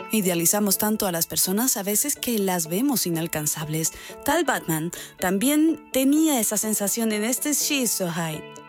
Idealizamos tanto a las personas a veces que las vemos inalcanzables. Tal Batman también tenía esa sensación en este She's So High.